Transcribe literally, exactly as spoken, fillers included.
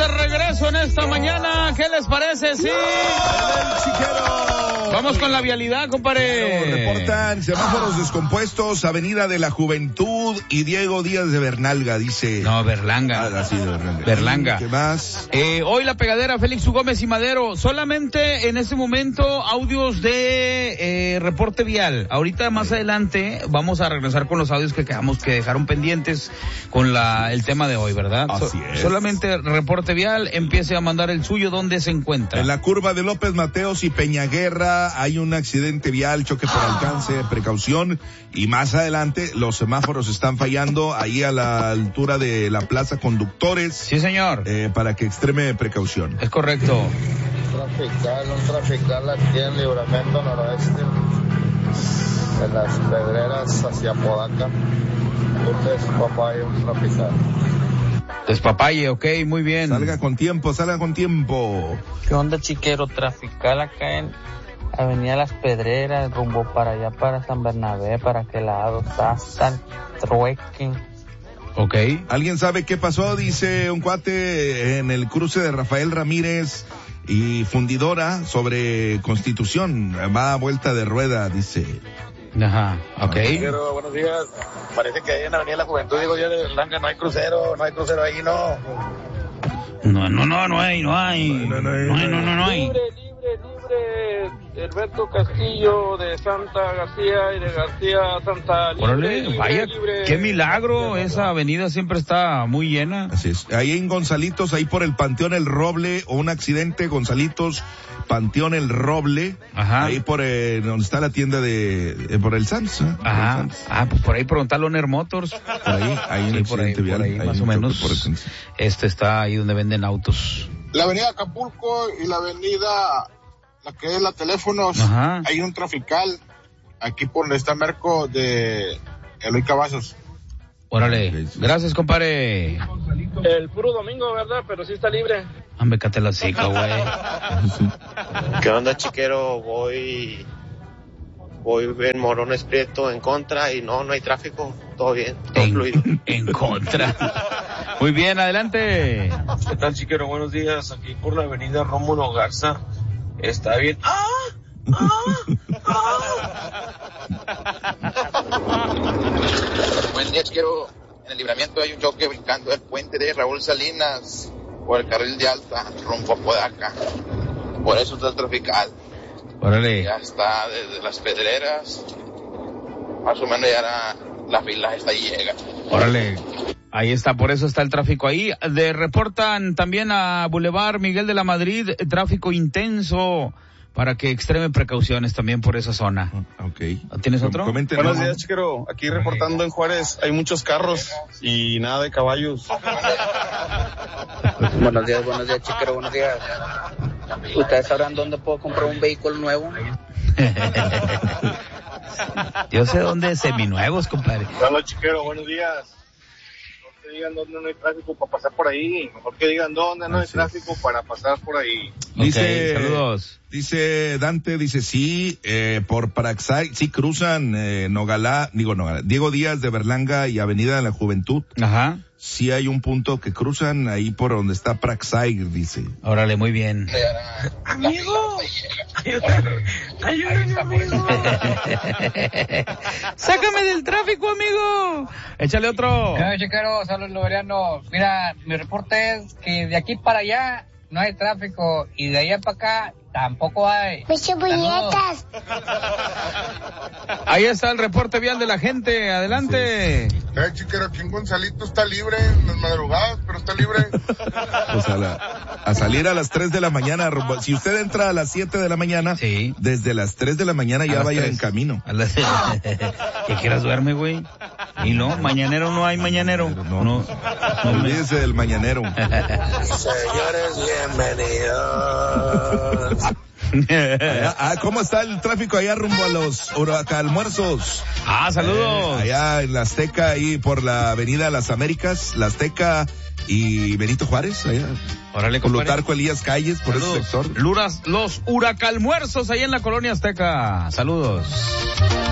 de regreso en esta mañana. ¿Qué les parece? Sí. El chiquero. Vamos con la vialidad, compadre. Claro, reportan semáforos descompuestos, Avenida de la Juventud y Diego Díaz de Bernalga, dice. No, Berlanga. Ah, sí, de Berlanga. Berlanga. ¿Qué más? Eh, hoy la pegadera Félix U. Gómez y Madero. Solamente en este momento audios de eh, reporte vial. Ahorita más adelante vamos a regresar con los audios que quedamos que dejaron pendientes con la el tema de hoy, ¿verdad? Así So, es. Solamente reporte vial. Empiece a mandar el suyo. ¿Dónde se encuentra? En la curva de López Mateos y Peñaguerra hay un accidente vial, choque por alcance, precaución. Y más adelante los semáforos están fallando ahí a la altura de la Plaza Conductores. Sí, señor. Eh, para que extreme precaución. Es correcto. Trafical, un trafical aquí en Libramiento Noroeste, en las Pedreras hacia Podaca. Un despapalle, un trafical. Despapalle, ok, muy bien. Salga con tiempo, salga con tiempo. ¿Qué onda, chiquero? Trafical acá en Avenida Las Pedreras, rumbo para allá, para San Bernabé, para aquel lado, está hasta el trueque. Ok. ¿Alguien sabe qué pasó? Dice un cuate en el cruce de Rafael Ramírez y Fundidora sobre Constitución. Va a vuelta de rueda, dice. Ajá, ok. Pero, buenos días. Parece que ahí en la Avenida La Juventud, digo yo, de Berlanga, no hay crucero, no hay crucero ahí, no. No, no, no, no hay, no hay. No, no, no hay. No hay, no, no, no hay. Libre, libre, libre. Herberto Castillo de Santa García y de García Santa. Libre, Órale, libre, vaya, libre. qué milagro, esa avenida siempre está muy llena. Así es. Ahí en Gonzalitos, ahí por el Panteón El Roble, o un accidente, Gonzalitos, Panteón El Roble. Ajá. Ahí por eh, donde está la tienda de, eh, por el Sams. ¿eh? Por el Ajá, Sams. ah, pues por ahí por Loner Motors. Por ahí, hay un Sí, por ahí, accidente vial. por ahí, hay más un o choque menos. por el- Este está ahí donde venden autos. La avenida Acapulco y la avenida, la que es la Teléfonos, Ajá. hay un trafical, aquí por donde está Merco de Eloy Cavazos. Órale, gracias, compadre. El puro domingo, ¿verdad? Pero sí está libre. Hombre, cate la cica, güey. ¿Qué onda, chiquero? Voy, voy en Morones Prieto en contra y no, no hay tráfico, todo bien, todo fluido. En, en contra. Muy bien, adelante. ¿Qué tal, chiquero? Buenos días. Aquí por la avenida Rómulo Garza. Está bien. ¡Ah! Buen día, chiquero. En el Libramiento hay un choque brincando el puente de Raúl Salinas por el carril de alta rumbo a Podaca. Por eso está el trafical. Órale. Ya está desde las Pedreras. Más o menos ya la, la fila está ahí llega. Órale. Ahí está, por eso está el tráfico ahí. De, reportan también a Boulevard Miguel de la Madrid, tráfico intenso, para que extremen precauciones también por esa zona. Ok. ¿Tienes otro? Comenten. Buenos días, chiquero. Aquí reportando en Juárez hay muchos carros y nada de caballos. Buenos días, buenos días, chiquero, buenos días. ¿Ustedes sabrán dónde puedo comprar un vehículo nuevo? Yo sé dónde es seminuevos, compadre. Hola, chiquero, buenos días. No te digan dónde no hay tráfico para pasar por ahí, mejor que digan dónde no hay tráfico para pasar por ahí. Dice, Ok, saludos. Dice Dante, dice sí, eh, por Paraxay, sí cruzan eh, Nogalá, digo Nogalá, Diego Díaz de Berlanga y Avenida de la Juventud. Ajá. Sí hay un punto que cruzan ahí por donde está Praxay, dice. Órale, muy bien. Amigo, ayúdame, amigo. Sácame del tráfico, amigo. Échale otro. No, chiquero, saludos loberianos. Mira, mi reporte es que de aquí para allá no hay tráfico y de allá para acá tampoco hay. ¡Muchas Ahí está el reporte vial de la gente. Adelante. Eh, chiquero, aquí en Gonzalito está libre en las madrugadas, pero está libre. Pues a, la, a salir a las tres de la mañana. rumbo- Si usted entra a las siete de la mañana, Sí. desde las tres de la mañana A ya las vaya tres. en camino. A las- ¿Qué quieras duerme, güey? Y no, mañanero no hay mañanero. No, No, no, no me- olvídese del mañanero. señores, bienvenidos. Allá- ah, ¿cómo está el tráfico allá rumbo a los almuerzos? Ah, saludos. Allá en la Azteca, ahí por la avenida Las Américas, la Azteca y Benito Juárez, allá. Órale, compadre. Plutarco Elías Calles, por ese Saludos. sector. Luras, los huracalmuerzos ahí en la colonia Azteca. Saludos.